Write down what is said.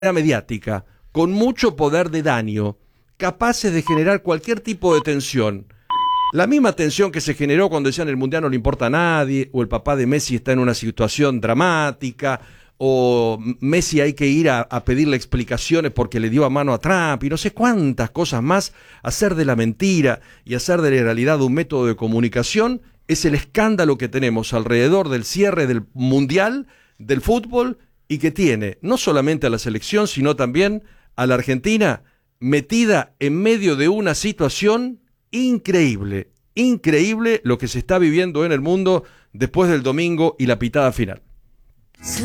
mediática, con mucho poder de daño, capaces de generar cualquier tipo de tensión. La misma tensión que se generó cuando decían el Mundial no le importa a nadie, o el papá de Messi está en una situación dramática, o Messi hay que ir a pedirle explicaciones porque le dio a mano a Trump, y no sé cuántas cosas más. Hacer de la mentira y hacer de la realidad un método de comunicación es el escándalo que tenemos alrededor del cierre del Mundial, del fútbol, y que tiene no solamente a la selección, sino también a la Argentina metida en medio de una situación increíble, increíble lo que se está viviendo en el mundo después del domingo y la pitada final.